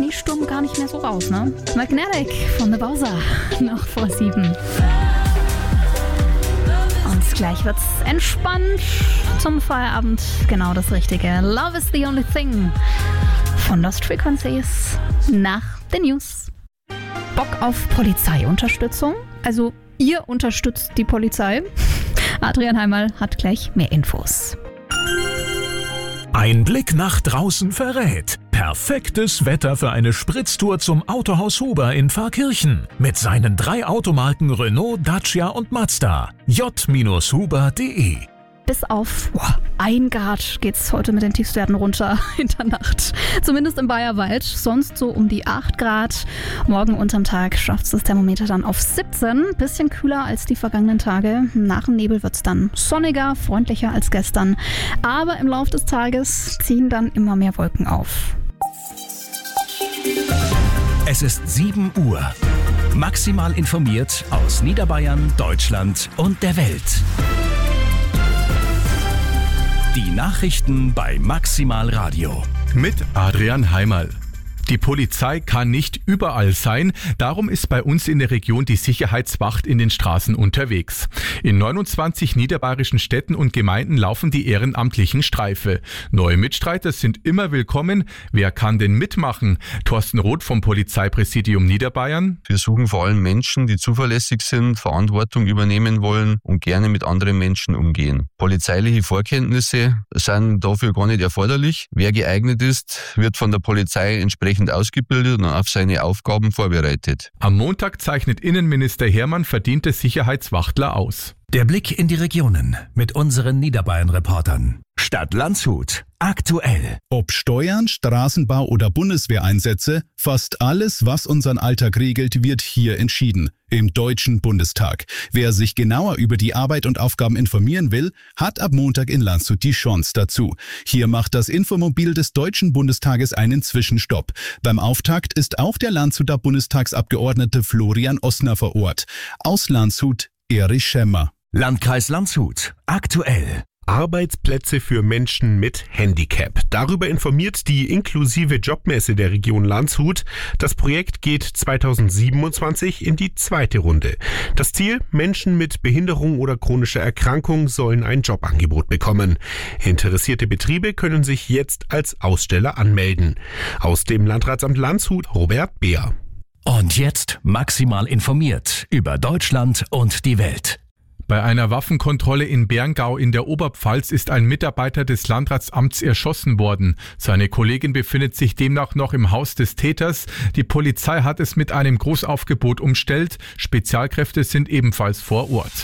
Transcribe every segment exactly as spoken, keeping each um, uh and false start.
Schneesturm gar nicht mehr so raus, ne? Magnetic von The Bowser, noch vor sieben. Und gleich wird's entspannt zum Feierabend. Genau das Richtige. Love is the only thing von Lost Frequencies nach den News. Bock auf Polizeiunterstützung? Also ihr unterstützt die Polizei? Adrian Heimal hat gleich mehr Infos. Ein Blick nach draußen verrät. Perfektes Wetter für eine Spritztour zum Autohaus Huber in Pfarrkirchen. Mit seinen drei Automarken Renault, Dacia und Mazda. j Huber punkt de. Bis auf boah, ein Grad geht's heute mit den Tiefstwerten runter in der Nacht. Zumindest im Bayerwald. Sonst so um die acht Grad. Morgen unterm Tag schafft das Thermometer dann auf siebzehn. Bisschen kühler als die vergangenen Tage. Nach dem Nebel wird's dann sonniger, freundlicher als gestern. Aber im Laufe des Tages ziehen dann immer mehr Wolken auf. Es ist sieben Uhr. Maximal informiert aus Niederbayern, Deutschland und der Welt. Die Nachrichten bei Maximal Radio. Mit Adrian Heimal. Die Polizei kann nicht überall sein, darum ist bei uns in der Region die Sicherheitswacht in den Straßen unterwegs. In neunundzwanzig niederbayerischen Städten und Gemeinden laufen die ehrenamtlichen Streife. Neue Mitstreiter sind immer willkommen. Wer kann denn mitmachen? Thorsten Roth vom Polizeipräsidium Niederbayern. Wir suchen vor allem Menschen, die zuverlässig sind, Verantwortung übernehmen wollen und gerne mit anderen Menschen umgehen. Polizeiliche Vorkenntnisse sind dafür gar nicht erforderlich. Wer geeignet ist, wird von der Polizei entsprechend ausgebildet und auf seine Aufgaben vorbereitet. Am Montag zeichnet Innenminister Hermann verdiente Sicherheitswachtler aus. Der Blick in die Regionen mit unseren Niederbayern-Reportern. Stadt Landshut. Aktuell. Ob Steuern, Straßenbau oder Bundeswehreinsätze, fast alles, was unseren Alltag regelt, wird hier entschieden. Im Deutschen Bundestag. Wer sich genauer über die Arbeit und Aufgaben informieren will, hat ab Montag in Landshut die Chance dazu. Hier macht das Infomobil des Deutschen Bundestages einen Zwischenstopp. Beim Auftakt ist auch der Landshuter Bundestagsabgeordnete Florian Ossner vor Ort. Aus Landshut, Erich Schemmer. Landkreis Landshut. Aktuell. Arbeitsplätze für Menschen mit Handicap. Darüber informiert die inklusive Jobmesse der Region Landshut. Das Projekt geht zweitausendsiebenundzwanzig in die zweite Runde. Das Ziel: Menschen mit Behinderung oder chronischer Erkrankung sollen ein Jobangebot bekommen. Interessierte Betriebe können sich jetzt als Aussteller anmelden. Aus dem Landratsamt Landshut, Robert Beer. Und jetzt maximal informiert über Deutschland und die Welt. Bei einer Waffenkontrolle in Berngau in der Oberpfalz ist ein Mitarbeiter des Landratsamts erschossen worden. Seine Kollegin befindet sich demnach noch im Haus des Täters. Die Polizei hat es mit einem Großaufgebot umstellt. Spezialkräfte sind ebenfalls vor Ort.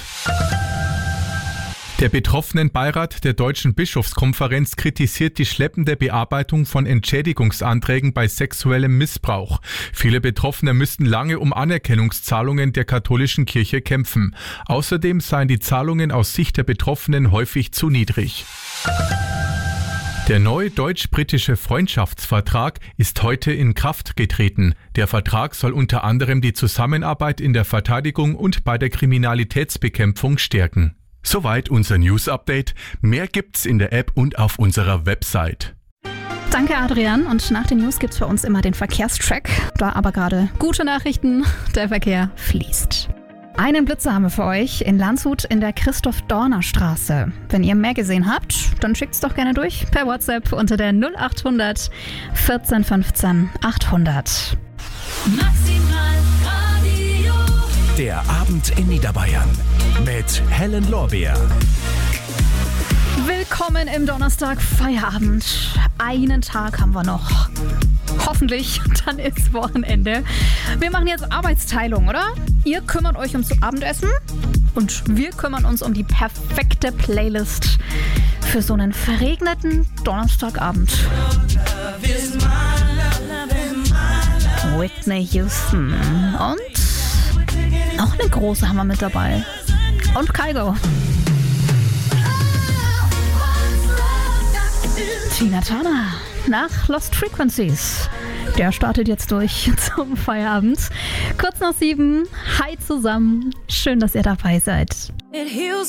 Der Betroffenenbeirat der Deutschen Bischofskonferenz kritisiert die schleppende Bearbeitung von Entschädigungsanträgen bei sexuellem Missbrauch. Viele Betroffene müssten lange um Anerkennungszahlungen der katholischen Kirche kämpfen. Außerdem seien die Zahlungen aus Sicht der Betroffenen häufig zu niedrig. Der neue deutsch-britische Freundschaftsvertrag ist heute in Kraft getreten. Der Vertrag soll unter anderem die Zusammenarbeit in der Verteidigung und bei der Kriminalitätsbekämpfung stärken. Soweit unser News-Update. Mehr gibt's in der App und auf unserer Website. Danke, Adrian. Und nach den News gibt's für uns immer den Verkehrstrack. Da aber gerade gute Nachrichten. Der Verkehr fließt. Einen Blitzer haben wir für euch in Landshut in der Christoph-Dorner-Straße. Wenn ihr mehr gesehen habt, dann schickt's doch gerne durch per WhatsApp unter der null achthundert vierzehn fünfzehn achthundert. Maximal Radio. Der Abend in Niederbayern mit Helen Lorbeer. Willkommen im Donnerstag Feierabend. Einen Tag haben wir noch. Hoffentlich, dann ist Wochenende. Wir machen jetzt Arbeitsteilung, oder? Ihr kümmert euch ums Abendessen und wir kümmern uns um die perfekte Playlist für so einen verregneten Donnerstagabend. Whitney Houston und noch eine große haben wir mit dabei. Und Kygo. Tina Turner nach Lost Frequencies. Der startet jetzt durch zum Feierabend. Kurz nach sieben. Hi zusammen. Schön, dass ihr dabei seid.